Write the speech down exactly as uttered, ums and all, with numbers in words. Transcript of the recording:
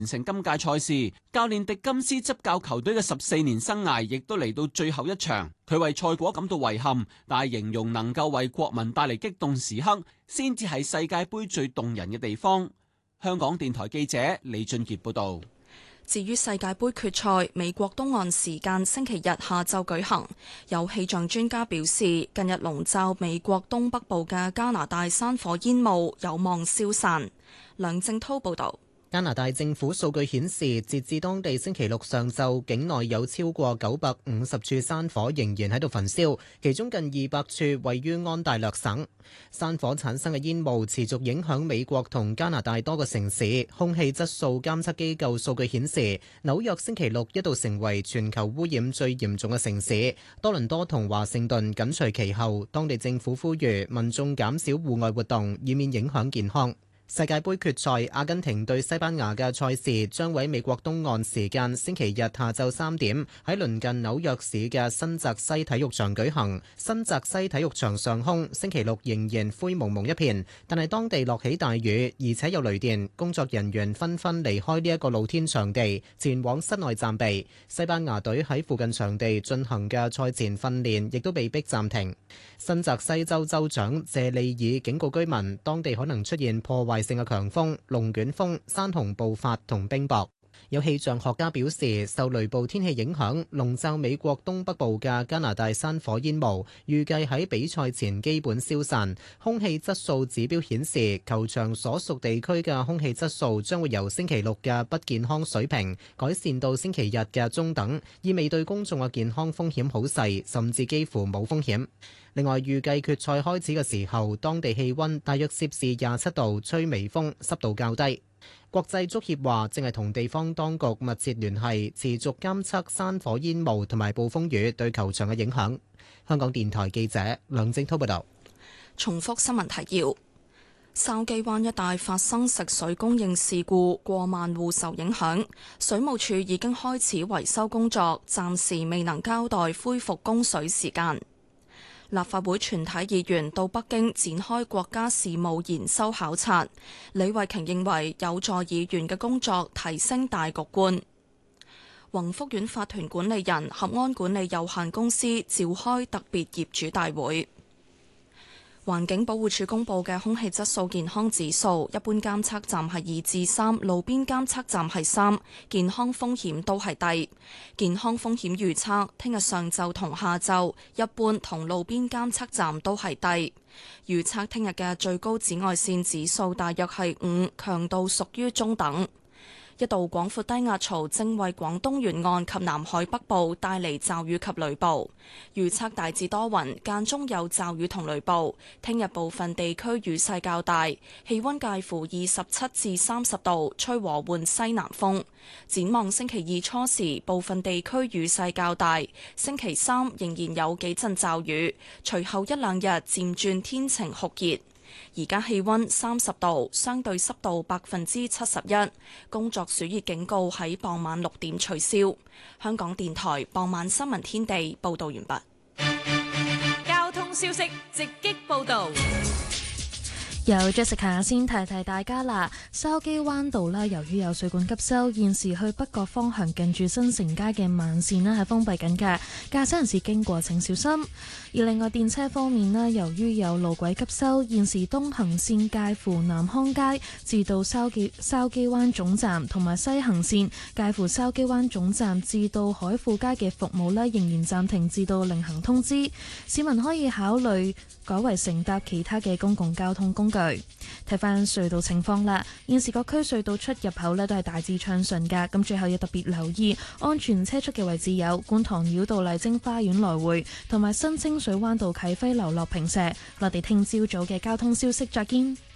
完成今屆賽事，教練迪金斯執教球隊嘅十四年生涯亦都嚟到最後一場。佢為賽果感到遺憾，但係形容能夠為國民帶嚟激動時刻，先至係世界盃最動人嘅地方。香港電台記者李俊傑報道。 至於世界盃決賽，美國東岸時間星期日下晝舉行。有氣象專家表示，近日籠罩美國東北部嘅加拿大山火煙霧有望消散。梁正滔報導。 加拿大政府數據顯示，截至當地星期六上晝，境內有超過九百五十處山火仍然喺度焚燒，其中近二百處位於安大略省。山火產生嘅煙霧持續影響美國同加拿大多個城市，空氣質素監測機構數據顯示，紐約星期六一度成為全球污染最嚴重嘅城市，多倫多同華盛頓緊隨其後。當地政府呼籲民眾減少戶外活動，以免影響健康。世界盃決賽，阿根廷對西班牙嘅賽事將喺美國東岸時間星期日下晝三點喺鄰近紐約市嘅新澤西體育場舉行。新澤西體育場上空星期六仍然灰蒙蒙一片，但係當地落起大雨，而且有雷電，工作人員紛紛離開呢一個露天場地，前往室內暫避。西班牙隊喺附近場地進行嘅賽前訓練亦都被迫暫停。新澤西州州長謝利爾警告居民，當地可能出現破壞性嘅強風、龍捲風、山洪暴發同冰雹。有氣象學家表示，受雷暴天氣影響，籠罩美國東北部嘅加拿大山火煙霧預計喺比賽前基本消散。空氣質素指標顯示，球場所屬地區嘅空氣質素將會由星期六嘅不健康水平改善到星期日嘅中等，意味對公眾嘅健康風險好細，甚至幾乎冇風險。另外，預計決賽開始嘅時候，當地氣溫大約攝氏廿七度，吹微風，濕度較低。國際足協話正係同地方當局密切聯繫，持續監測山火煙霧同埋暴風雨對球場嘅影響。香港電台記者梁正滔報道。 重複新聞提要：筲箕灣一帶發生食水供應事故，過萬戶受影響。水務署已經開始維修工作，暫時未能交代恢復供水時間。立法會全體議員到北京展開國家事務研修考察，李慧瓊認為有助議員嘅工作提升大局觀。宏福苑法團管理人合安管理有限公司召開特別業主大會。環境保護署公布嘅空氣質素健康指數，一般監測站係二至三，路邊監測站係三，健康風險都係低。健康風險預測，聽日上晝同下晝，一般同路邊監測站都係低。預測聽日嘅最高紫外線指數大約係五，強度屬於中等。一道廣闊低壓槽正為廣東沿岸及南海北部帶嚟驟雨及雷暴，預測大致多雲，間中有驟雨同雷暴。聽日部分地區雨勢較大，氣溫介乎二十七至三十度，吹和緩西南風。展望星期二初時，部分地區雨勢較大，星期三仍然有幾陣驟雨，隨後一兩日漸轉天晴酷熱。而家氣溫三十度，相對濕度百分之七十一，工作暑熱警告喺傍晚六點取消。香港電台傍晚新聞天地報道完畢。 交通消息直擊報道。 由 Jessica 先提提大家啦，筲箕灣道啦，由於有水管急修，現時去北角方向近住新城街嘅慢線咧係封閉緊嘅，駕駛人士經過請小心。而另外電車方面咧，由於有路軌急修，現時東行線介乎南康街至到筲箕筲箕灣總站，同埋西行線介乎筲箕灣總站至到海富街嘅服務咧仍然暫停至到另行通知，市民可以考慮改為乘搭其他嘅公共交通工具。睇返隧道情況啦，現時各區隧道出入口咧都係大致暢順噶，咁最後要特別留意安全車速嘅位置有觀塘繞道麗晶花園來回，同埋新清水灣道啟輝樓落坪石。我哋聽朝早嘅交通消息再見。